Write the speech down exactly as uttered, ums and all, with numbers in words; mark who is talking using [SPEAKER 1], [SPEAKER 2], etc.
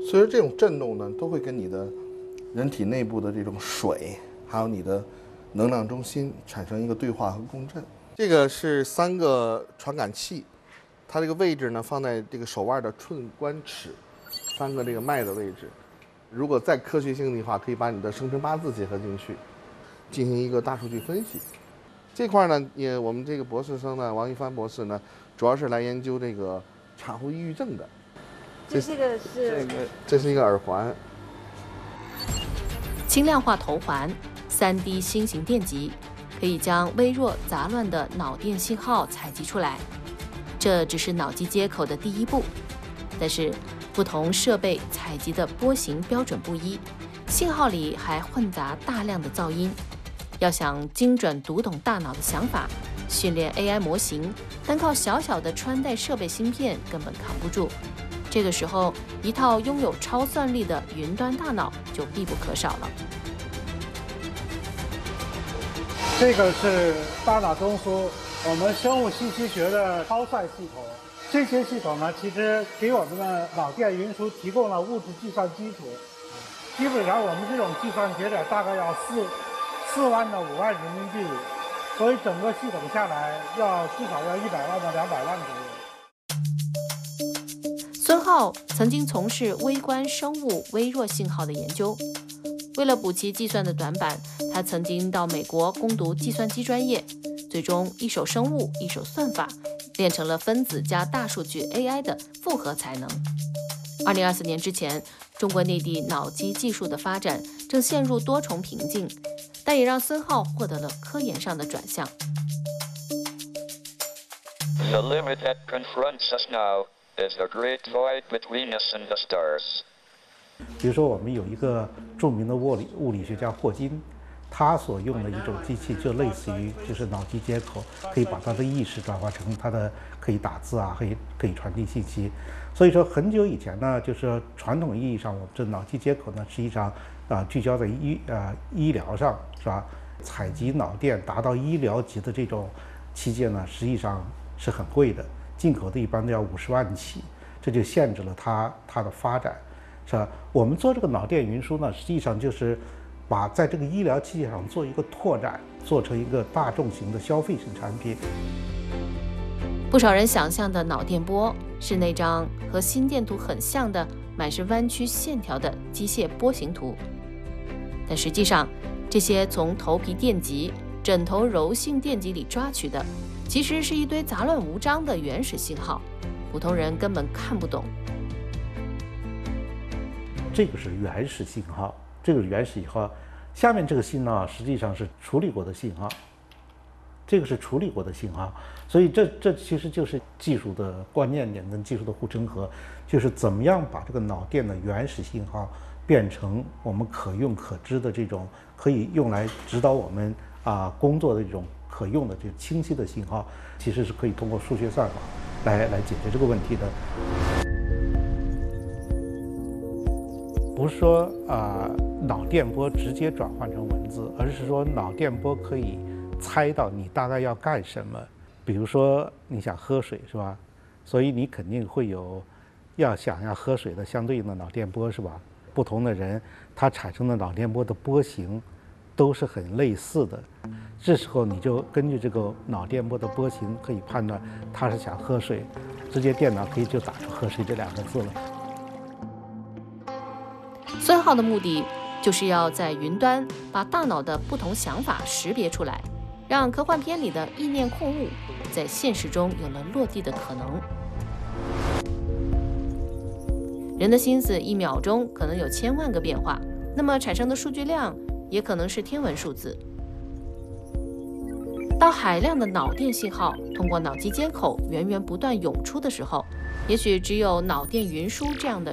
[SPEAKER 1] 所以这种震动呢，都会跟你的人体内部的这种水，还有你的能量中心产生一个对话和共振。这个是三个传感器，它这个位置呢放在这个手腕的寸关尺，三个这个脉的位置。如果再科学性的话，可以把你的生辰八字结合进去，进行一个大数据分析。这块呢，也我们这个博士生呢，王一帆博士呢，主要是来研究这个产后抑郁症的。
[SPEAKER 2] 这这个是
[SPEAKER 1] 这个这是一个耳环，
[SPEAKER 3] 轻量化头环，三 D 新型电极，可以将微弱杂乱的脑电信号采集出来。这只是脑机接口的第一步，但是不同设备采集的波形标准不一，信号里还混杂大量的噪音。要想精准读懂大脑的想法，训练 A I 模型，单靠小小的穿戴设备芯片根本扛不住。这个时候，一套拥有超算力的云端大脑就必不可少了。
[SPEAKER 4] 这个是大脑中枢，我们生物信息学的超算系统。这些系统呢，其实给我们的脑电运输提供了物质计算基础。基本上，我们这种计算节点大概要四四万到五万人民币，所以整个系统下来要至少要一百万到两百万左右。
[SPEAKER 3] 孙浩曾经从事微观生物微弱信号的研究，为了补齐计算的短板，他曾经到美国攻读计算机专业，最终一手生物一手算法，练成了分子加大数据 A I 的复合才能。二零二四年之前，中国内地脑机技术的发展正陷入多重瓶颈，但也让孙浩获得了科研上的转向。
[SPEAKER 5] The limit that confronts us now is the great void between us and the stars.
[SPEAKER 4] 比如说，我们有一个著名的物理物理学家霍金，他所用的一种机器就类似于就是脑机接口，可以把他的意识转化成他的可以打字啊，可以可以传递信息。所以说，很久以前呢，就是传统意义上，我们这脑机接口呢，实际上啊聚焦在医啊医疗上，是吧？采集脑电达到医疗级的这种器件呢，实际上是很贵的，进口的一般都要五十万起，这就限制了它它的发展，是吧？我们做这个脑电运输呢，实际上就是把在这个医疗器械上做一个拓展，做成一个大众型的消费型产品。
[SPEAKER 3] 不少人想象的脑电波是那张和心电图很像的满是弯曲线条的机械波形图，但实际上，这些从头皮电极、枕头柔性电极里抓取的，其实是一堆杂乱无章的原始信号，普通人根本看不懂。
[SPEAKER 4] 这个是原始信号，这个是原始信号，下面这个信号实际上是处理过的信号，这个是处理过的信号，所以这这其实就是技术的观念点跟技术的护城河，就是怎么样把这个脑电的原始信号变成我们可用可知的这种可以用来指导我们啊工作的这种可用的这个清晰的信号，其实是可以通过数学算法来来解决这个问题的。不是说啊、呃、脑电波直接转换成文字，而是说脑电波可以猜到你大概要干什么。比如说你想喝水是吧？所以你肯定会有要想要喝水的相对应的脑电波是吧？不同的人他产生的脑电波的波形都是很类似的，这时候你就根据这个脑电波的波形可以判断他是想喝水，直接电脑可以就打出喝水这两个字了。
[SPEAKER 3] 孙浩的目的就是要在云端把大脑的不同想法识别出来，让科幻片里的意念控物在现实中有了落地的可能。人的心思一秒钟可能有千万个变化，那么产生的数据量也可能是天文数字。当海量的脑电信号通过脑机接口源源不断涌出的时候，也许只有脑电运输这样的